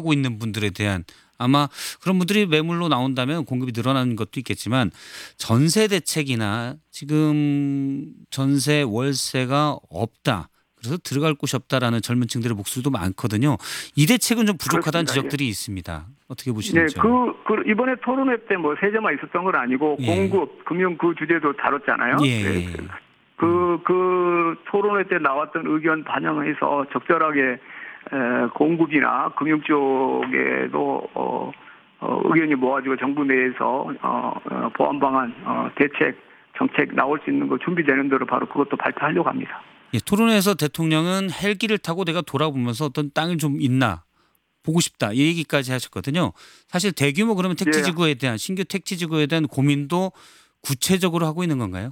하고 있는 분들에 대한 아마 그런 분들이 매물로 나온다면 공급이 늘어나는 것도 있겠지만 전세 대책이나 지금 전세 월세가 없다. 그래서 들어갈 곳이 없다라는 젊은 층들의 목소리도 많거든요. 이 대책은 좀 부족하다는 그렇습니다. 지적들이 있습니다. 어떻게 보시는지요? 그 이번에 토론회 때 뭐 세제만 있었던 건 아니고 예. 공급, 금융 그 주제도 다뤘잖아요. 예. 네. 그 토론회 때 나왔던 의견 반영해서 적절하게 공급이나 금융 쪽에도 의견이 모아지고 정부 내에서 보완 방안, 대책, 정책 나올 수 있는 거 준비되는 대로 바로 그것도 발표하려고 합니다. 예, 토론회에서 대통령은 헬기를 타고 내가 돌아보면서 어떤 땅이 좀 있나 보고 싶다 이 얘기까지 하셨거든요. 사실 대규모 그러면 택지지구에 대한 신규 택지지구에 대한 고민도 구체적으로 하고 있는 건가요?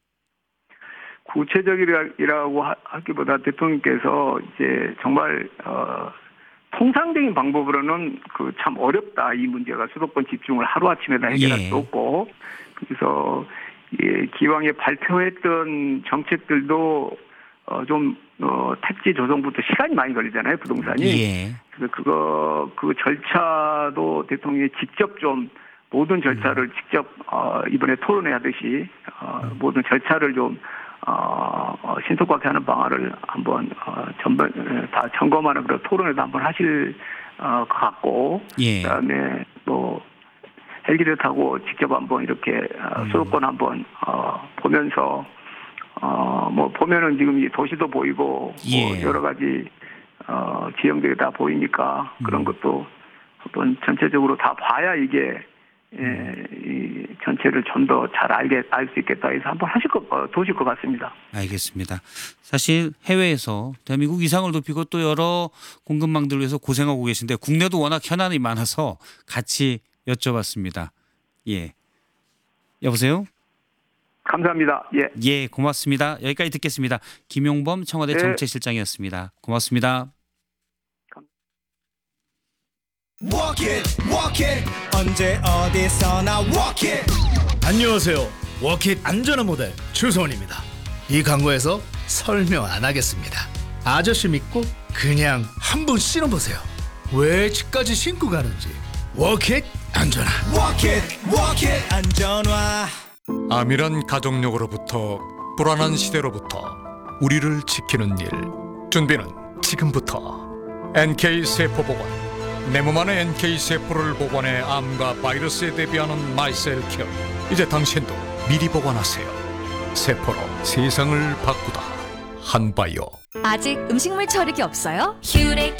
구체적이라고 하기보다 대통령께서 이제 정말 통상적인 방법으로는 그 참 어렵다 이 문제가 수도권 집중을 하루 아침에 다 해결할 수 없고 그래서 기왕에 발표했던 정책들도 좀 택지 조성부터 시간이 많이 걸리잖아요 부동산이. 예. 그래서 그 절차도 대통령이 직접 좀 모든 절차를 직접 이번에 토론회 하듯이 모든 절차를 좀 신속하게 하는 방안을 한번 다 점검하는 그런 토론회도 한번 하실 것 같고 예. 그다음에 뭐 헬기를 타고 직접 한번 이렇게 수도권 한번 보면서 뭐 보면은 지금 이 도시도 보이고 예. 뭐 여러 가지 지형들이 다 보이니까 그런 것도 한번 전체적으로 다 봐야 이게 이 전체를 좀 더 잘 알 수 있겠다 해서 한번 도실 것 같습니다. 알겠습니다. 사실 해외에서 대한민국 위상을 높이고 또 여러 공급망들을 위해서 고생하고 계신데 국내도 워낙 현안이 많아서 같이 여쭤봤습니다. 예. 여보세요? 감사합니다. 예. 예, 고맙습니다. 여기까지 듣겠습니다. 김용범 청와대 네. 정책실장이었습니다. 고맙습니다. Walk it, walk it. 언제 어디서나 walk it. 안녕하세요. 워킷 안전한 모델 추소원입니다. 이 광고에서 설명 안 하겠습니다. 아저씨 믿고 그냥 한번 신어보세요. 왜 집까지 신고 가는지. 워킷 안전한. Walk it, walk it. 안전화. 암이란 가족력으로부터 불안한 시대로부터 우리를 지키는 일. 준비는 지금부터. NK세포보건. 내 몸 안에 NK세포를 복원해 암과 바이러스에 대비하는 마이셀 케어. 이제 당신도 미리 복원하세요. 세포로 세상을 바꾸다. 한바이오. 아직 음식물 처리기 없어요? 휴렉